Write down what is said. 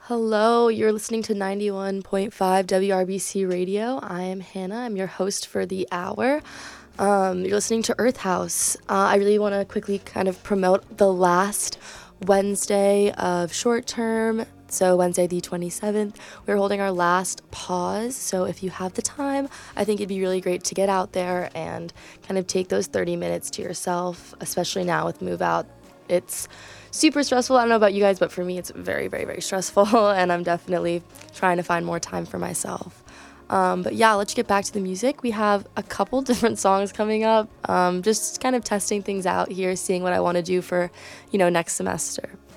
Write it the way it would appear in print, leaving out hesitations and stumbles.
Hello, you're listening to 91.5 WRBC Radio. I am Hannah. I'm your host for the hour. You're listening to Earth House. I really want to quickly kind of promote the last Wednesday of short term. So Wednesday the 27th, we're holding our last pause. So if you have the time, I think it'd be really great to get out there and kind of take those 30 minutes to yourself, especially now with Move Out. It's super stressful. I don't know about you guys, but for me, it's very, very, very stressful, and I'm definitely trying to find more time for myself. But yeah, let's get back to the music. We have a couple different songs coming up, just kind of testing things out here, seeing what I want to do for, next semester.